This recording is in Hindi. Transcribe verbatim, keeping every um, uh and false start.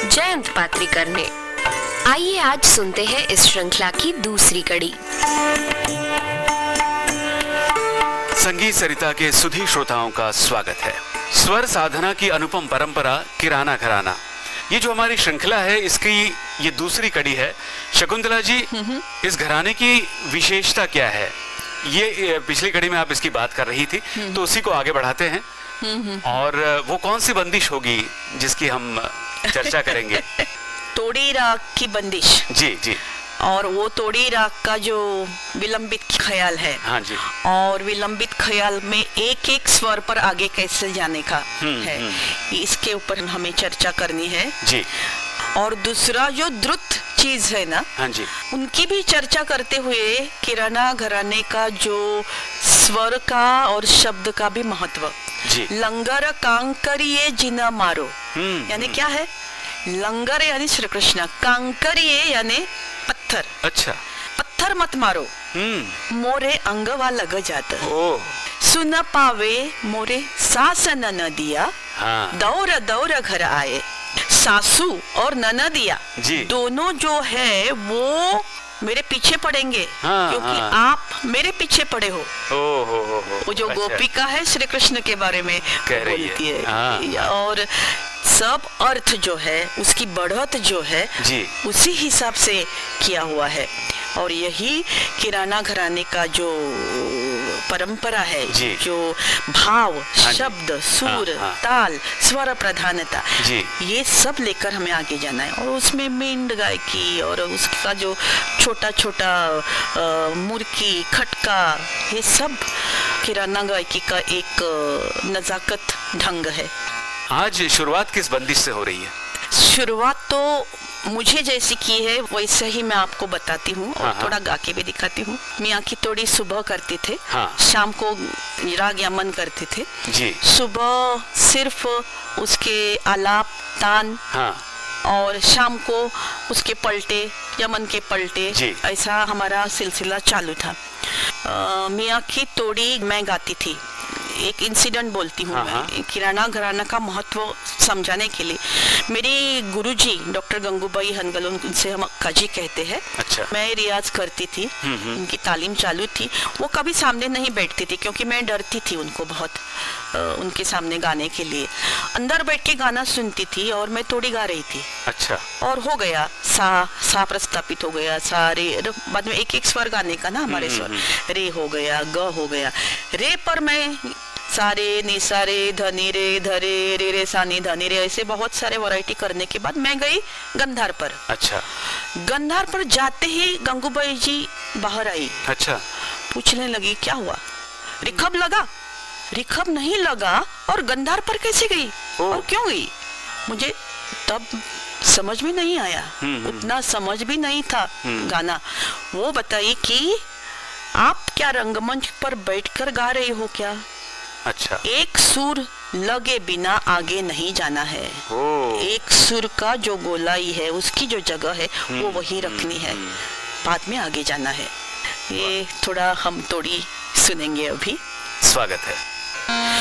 जयंत पात्रीकर ने। आइए आज सुनते हैं इस श्रृंखला की दूसरी कड़ी। संगीत सरिता के सुधी श्रोताओं का स्वागत है। स्वर साधना की अनुपम परंपरा किराना घराना, ये जो हमारी श्रृंखला है, इसकी ये दूसरी कड़ी है। शकुंतला जी, इस घराने की विशेषता क्या है? ये पिछली कड़ी में आप इसकी बात कर रही थी, तो उसी को आगे बढ़ाते हैं। और वो कौन सी बंदिश होगी जिसकी हम चर्चा करेंगे? तोड़ी राग की बंदिश। जी जी। और वो तोड़ी राग का जो विलंबित ख्याल है, हाँ जी, और विलंबित ख्याल में एक एक स्वर पर आगे कैसे जाने का है, इसके ऊपर हमें चर्चा करनी है जी। और दूसरा जो द्रुत चीज है ना, हाँ जी, उनकी भी चर्चा करते हुए किराना घराने का जो स्वर का और शब्द का भी महत्व जी। लंगर कांकरिए जिना मारो, यानी क्या है? लंगर यानी श्री कृष्ण, कांकरिए यानी पत्थर। अच्छा, पत्थर मत मारो, मोरे अंगवा लग जाता। सुन पावे मोरे सास ननदिया, हाँ। दौर दौर घर आए। सासू और ननदिया दोनों जो है वो मेरे पीछे पड़ेंगे, हाँ, क्योंकि हाँ। आप मेरे पीछे पड़े हो। ओ, हो, हो, हो। वो जो अच्छा। गोपिका है श्री कृष्ण के बारे में कह रही है, है। हाँ। और सब अर्थ जो है, उसकी बढ़त जो है जी। उसी हिसाब से किया हुआ है। और यही किराना घराने का जो परंपरा है, जो भाव, हाँ शब्द, सुर, हाँ, हाँ। ताल, स्वर प्रधानता, ये सब लेकर हमें आगे जाना है। और उसमें मेंढ गायकी और उसका जो छोटा छोटा मुर्की, खटका, ये सब किराना गायकी का एक नजाकत ढंग है। आज शुरुआत किस बंदिश से हो रही है? शुरुआत तो मुझे जैसी की है वैसे ही मैं आपको बताती हूँ, और हाँ, थोड़ा गा के भी दिखाती हूँ। मियाँ की तोड़ी सुबह करते थे, हाँ। शाम को राग यमन करते थे जी। सुबह सिर्फ उसके आलाप तान, हाँ। और शाम को उसके पलटे, यमन के पलटे, ऐसा हमारा सिलसिला चालू था। मियाँ की तोड़ी मैं गाती थी। एक इंसिडेंट बोलती हूँ मैं किराना घराना का महत्व समझाने के लिए। मेरी गुरुजी डॉक्टर गंगूबाई हनगल, उनसे हम अक्का जी कहते हैं। अच्छा। मैं रियाज करती थी, उनकी तालीम चालू थी। वो कभी सामने नहीं बैठती थी क्योंकि मैं डरती थी उनको बहुत, आ, उनके सामने गाने के लिए। अंदर बैठ के गाना सुनती थी और मैं थोड़ी गा रही थी। अच्छा। और हो गया सा सा प्रस्थापित हो गया, सा रे, बाद में एक एक स्वर गाने का ना हमारे स्वर, रे हो गया, ग हो गया। रे पर मैं सारे नी सारे धनी रे धरे रे रे सानी धनी रे, ऐसे बहुत सारे वैरायटी करने के बाद मैं गई गंधार पर। अच्छा। गंधार पर जाते ही गंगूबाई जी बाहर आई। अच्छा। पूछने लगी क्या हुआ, रिखब लगा? रिखब नहीं लगा, और गंधार पर कैसे गई और क्यों गई? मुझे तब समझ में नहीं आया, उतना समझ भी नहीं था गाना। वो बताई कि आप क्या रंगमंच पर बैठकर गा रही हो क्या? अच्छा। एक सुर लगे बिना आगे नहीं जाना है। एक सुर का जो गोलाई है, उसकी जो जगह है वो वही रखनी है, बाद में आगे जाना है। ये थोड़ा हम तोड़ी सुनेंगे अभी। स्वागत है।